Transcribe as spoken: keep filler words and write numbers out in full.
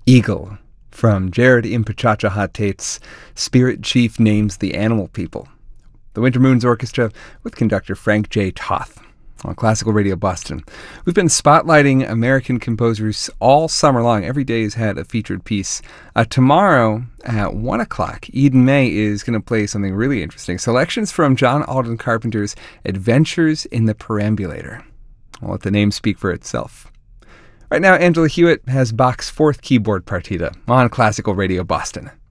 Eagle, from Jared Impachacha Hattate's Spirit Chief Names the Animal People. The Winter Moons Orchestra with conductor Frank J. Toth on Classical Radio Boston. We've been spotlighting American composers all summer long. Every day has had a featured piece. Uh, tomorrow at one o'clock, Eden May is going to play something really interesting. Selections from John Alden Carpenter's Adventures in the Perambulator. I'll let the name speak for itself. Right now, Angela Hewitt has Bach's Fourth Keyboard Partita on Classical Radio Boston.